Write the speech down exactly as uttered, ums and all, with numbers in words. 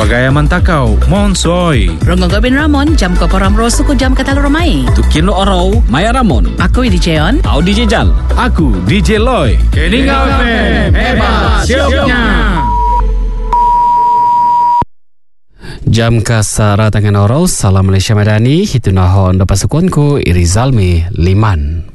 Bagaya Mantakau, Monsoy. Rongo Gobin Ramon, jam ko param rosu ko jam katal romai. Tukino Orau, Maya Ramon. Aku D J On. Au D J Jal. Aku D J Loy. Keningau F M, hebat sioknya. Jam kasara tangan Orau, Salam Malaysia Madani, Hitunahon Dapasukonku, Irizalmi Liman.